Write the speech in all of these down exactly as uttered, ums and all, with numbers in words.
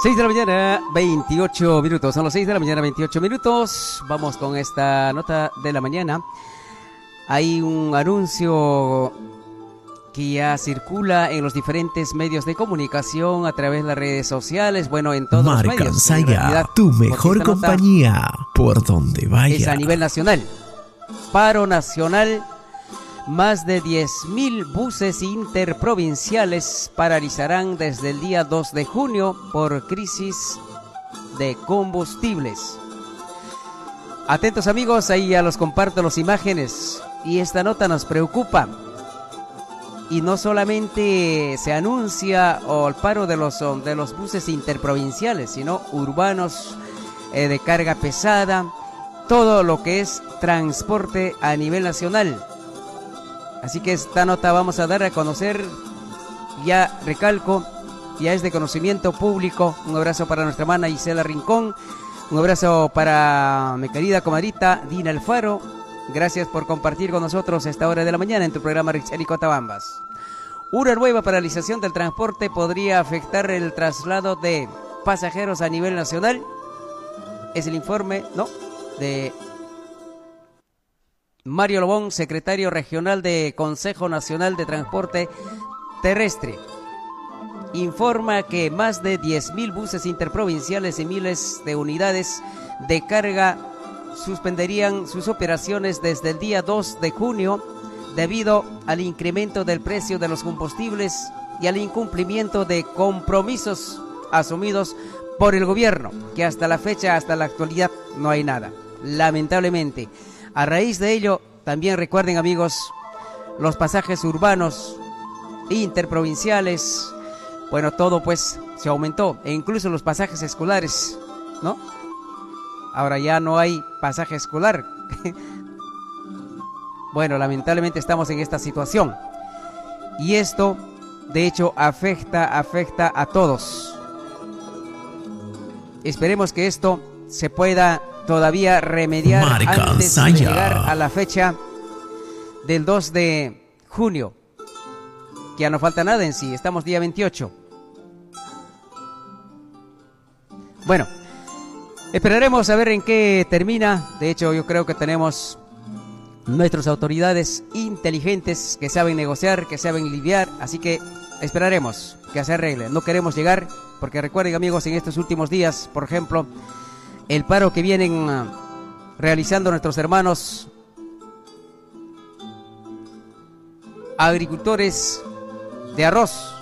seis de la mañana, veintiocho minutos. Son las seis de la mañana, veintiocho minutos. Vamos con esta nota de la mañana. Hay un anuncio que ya circula en los diferentes medios de comunicación a través de las redes sociales, bueno, en todos los medios. Marcansaya, tu mejor compañía, por donde vaya. Es a nivel nacional. Paro nacional. Más de diez mil buses interprovinciales paralizarán desde el día dos de junio por crisis de combustibles. Atentos amigos, ahí ya los comparto las imágenes y esta nota nos preocupa. Y no solamente se anuncia oh, el paro de los, de los buses interprovinciales, sino urbanos, eh, de carga pesada, todo lo que es transporte a nivel nacional. Así que esta nota vamos a dar a conocer, ya recalco, ya es de conocimiento público. Un abrazo para nuestra hermana Gisela Rincón, un abrazo para mi querida comadrita Dina Alfaro. Gracias por compartir con nosotros esta hora de la mañana en tu programa Richeli Cotabambas. Una nueva paralización del transporte podría afectar el traslado de pasajeros a nivel nacional. Es el informe, ¿no?, de Mario Lobón, secretario regional de Consejo Nacional de Transporte Terrestre. Informa que más de diez mil buses interprovinciales y miles de unidades de carga suspenderían sus operaciones desde el día dos de junio debido al incremento del precio de los combustibles y al incumplimiento de compromisos asumidos por el gobierno, que hasta la fecha, hasta la actualidad, no hay nada, lamentablemente. A raíz de ello, también recuerden amigos, los pasajes urbanos, interprovinciales, bueno, todo pues se aumentó, e incluso los pasajes escolares, ¿no? Ahora ya no hay pasaje escolar. Bueno, lamentablemente estamos en esta situación. Y esto, de hecho, afecta, afecta a todos. Esperemos que esto se pueda todavía remediar antes de llegar a la fecha del dos de junio, que ya no falta nada en sí, estamos día veintiocho. Bueno, esperaremos a ver en qué termina. De hecho, yo creo que tenemos nuestras autoridades inteligentes que saben negociar, que saben lidiar, así que esperaremos que se arregle. No queremos llegar, porque recuerden amigos, en estos últimos días, por ejemplo, el paro que vienen uh, realizando nuestros hermanos agricultores de arroz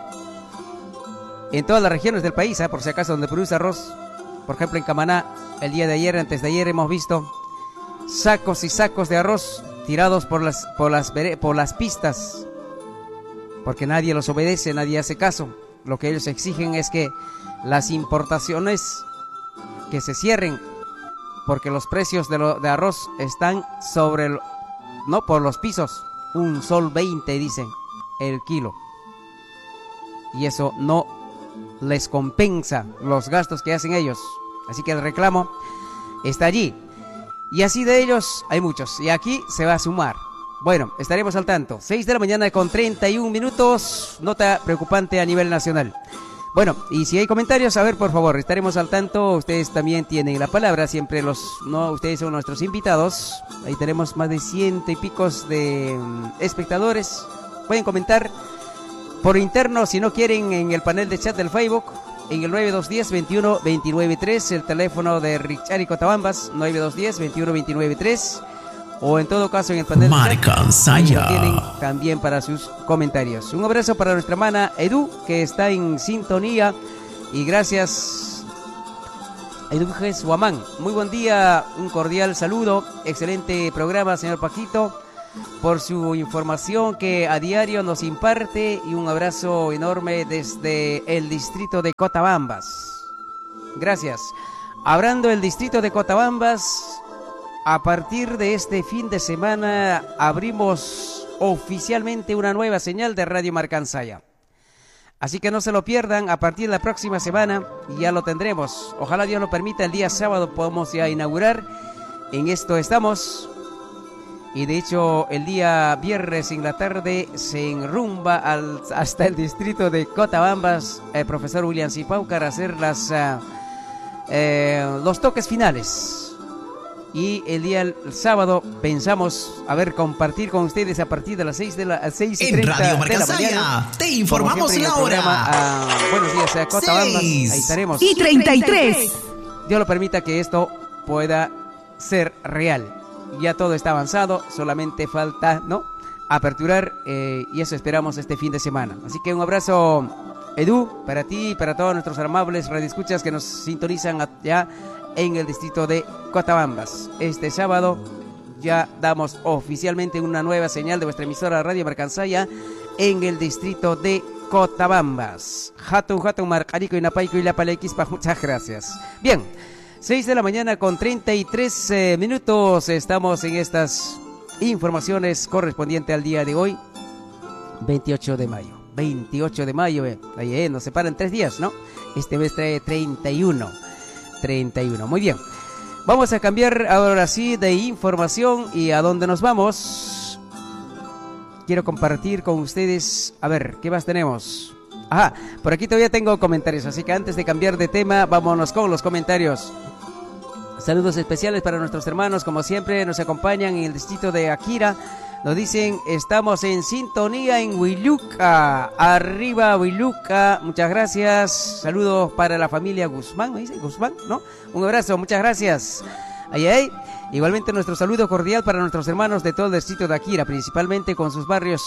en todas las regiones del país, ¿eh? Por si acaso donde produce arroz, por ejemplo en Camaná, el día de ayer, antes de ayer hemos visto sacos y sacos de arroz tirados por las, por las, por las pistas, porque nadie los obedece, nadie hace caso. Lo que ellos exigen es que las importaciones que se cierren, porque los precios de, lo, de arroz están sobre el, no por los pisos, un sol veinte dicen el kilo, y eso no les compensa los gastos que hacen ellos, así que el reclamo está allí, y así de ellos hay muchos, y aquí se va a sumar. Bueno, estaremos al tanto. Seis de la mañana con treinta y un minutos, nota preocupante a nivel nacional. Bueno, y si hay comentarios, a ver, por favor, estaremos al tanto. Ustedes también tienen la palabra, siempre los, no, ustedes son nuestros invitados. Ahí tenemos más de ciento y picos de um, espectadores. Pueden comentar por interno, si no quieren, en el panel de chat del Facebook, en el nueve dos uno cero, veintiuno, veintinueve tres, el teléfono de Richari Cotabambas, nueve dos uno cero, veintiuno, veintinueve tres, o en todo caso en el panel de chat, ahí lo tienen también para sus comentarios. Un abrazo para nuestra hermana Edu, que está en sintonía, y gracias Edu Guamán. Muy buen día, un cordial saludo, excelente programa señor Paquito, por su información que a diario nos imparte, y un abrazo enorme desde el distrito de Cotabambas. Gracias. Hablando del distrito de Cotabambas, a partir de este fin de semana abrimos oficialmente una nueva señal de Radio Marcansaya. Así que no se lo pierdan, a partir de la próxima semana ya lo tendremos. Ojalá Dios lo permita, el día sábado podamos ya inaugurar. En esto estamos. Y de hecho, el día viernes en la tarde se enrumba al, hasta el distrito de Cotabambas el profesor William Zipaucar a hacer las, uh, eh, los toques finales. Y el día el sábado pensamos, a ver, compartir con ustedes a partir de las seis de la seis y treinta en Radio de la mañana. Te informamos la hora. Uh, buenos días a Cotabambas. Ahí estaremos. Y treinta y tres. Dios lo permita que esto pueda ser real. Ya todo está avanzado, solamente falta, ¿no?, aperturar, eh, y eso esperamos este fin de semana. Así que un abrazo, Edu, para ti y para todos nuestros amables radioescuchas que nos sintonizan allá en el distrito de Cotabambas. Este sábado ya damos oficialmente una nueva señal de vuestra emisora Radio Marcansaya en el distrito de Cotabambas. Hatun, hatun, marcarico y napaico y la palequispa. Muchas gracias. Bien. seis de la mañana con treinta y tres eh, minutos. Estamos en estas informaciones correspondientes al día de hoy, veintiocho de mayo. veintiocho de mayo, eh. Ahí, eh, nos separan tres días, ¿no? Este mes trae treinta y uno. treinta y uno. Muy bien. Vamos a cambiar ahora sí de información. ¿Y a dónde nos vamos? Quiero compartir con ustedes. A ver, ¿qué más tenemos? Ajá, por aquí todavía tengo comentarios, así que antes de cambiar de tema, vámonos con los comentarios. Saludos especiales para nuestros hermanos, como siempre nos acompañan en el distrito de Akira. Nos dicen, estamos en sintonía en Huiluca. Arriba Huiluca, muchas gracias. Saludos para la familia Guzmán, ¿me dice? Guzmán, ¿no? Un abrazo, muchas gracias. Ay, ay. Igualmente nuestro saludo cordial para nuestros hermanos de todo el distrito de Akira, principalmente con sus barrios.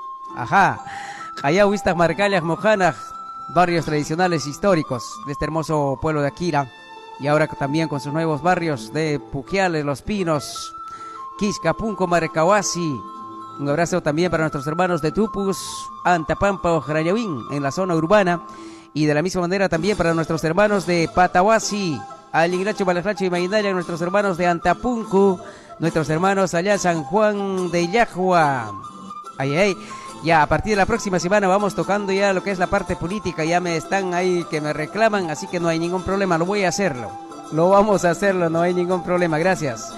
Ajá. Allá Huistas, Marcallas, Mojanaj, barrios tradicionales históricos de este hermoso pueblo de Akira. Y ahora también con sus nuevos barrios de Pujiales, Los Pinos, Quiscapunco, Marcahuasi. Un abrazo también para nuestros hermanos de Tupus, Antapampa, Ojrayahuín, en la zona urbana. Y de la misma manera también para nuestros hermanos de Patahuasi, Alingracho, Balajracho y Mainaya, nuestros hermanos de Antapuncu, nuestros hermanos allá San Juan de Yajua. Ay, ay. Ya a partir de la próxima semana vamos tocando ya lo que es la parte política. Ya me están ahí que me reclaman, así que no hay ningún problema, lo voy a hacerlo. Lo vamos a hacerlo, no hay ningún problema, gracias.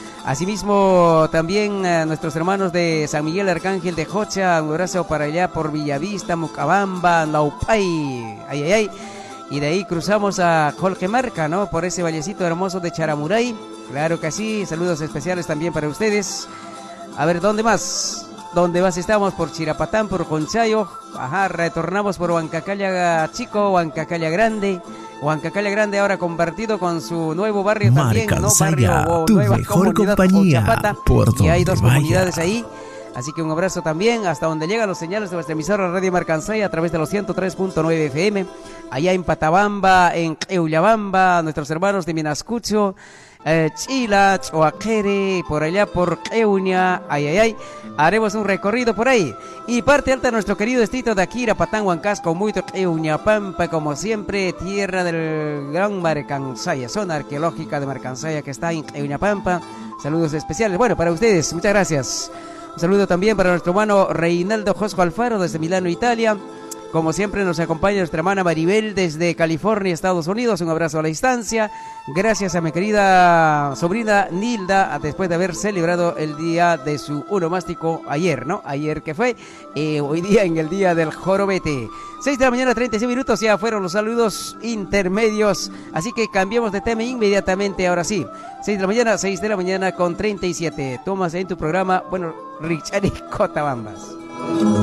Asimismo también a nuestros hermanos de San Miguel Arcángel de Jocha, un abrazo para allá por Villavista, Mucabamba, Naupay, ay, ay, ay. Y de ahí cruzamos a Colquemarca, ¿no? Por ese vallecito hermoso de Charamuray. Claro que sí, saludos especiales también para ustedes. A ver, ¿dónde más? ¿Dónde más estamos? Por Chirapatán, por Conchayo. Ajá, retornamos por Huancacalla Chico, Huancacalla Grande. Huancacalla Grande ahora convertido con su nuevo barrio también, ¿no? Barrio o tu nueva mejor comunidad compañía, Ochapata. por Y hay dos vaya. comunidades ahí. Así que un abrazo también hasta donde llegan los señales de nuestra emisora Radio Marcansaya a través de los ciento tres punto nueve F M. Allá en Patabamba, en Euyabamba, nuestros hermanos de Minascucho, eh, Chila, Choaquere, por allá por Eunia, ay, ay, ay. Haremos un recorrido por ahí. Y parte alta de nuestro querido distrito de Akira, Patán, Huancasco, Muito, Eunia, Pampa, como siempre, tierra del gran Marcansaya, zona arqueológica de Marcansaya que está en Eunia, Pampa. Saludos especiales, bueno, para ustedes, muchas gracias. Un saludo también para nuestro hermano Reinaldo Josco Alfaro desde Milano, Italia. Como siempre nos acompaña nuestra hermana Maribel desde California, Estados Unidos. Un abrazo a la distancia. Gracias a mi querida sobrina Nilda, después de haber celebrado el día de su onomástico ayer, ¿no? Ayer que fue, eh, hoy día en el día del jorobete. seis de la mañana, treinta y seis minutos, ya fueron los saludos intermedios. Así que cambiamos de tema inmediatamente, ahora sí. seis de la mañana, seis de la mañana con treinta y siete. Tomas en tu programa, bueno, Richard y Cotabambas.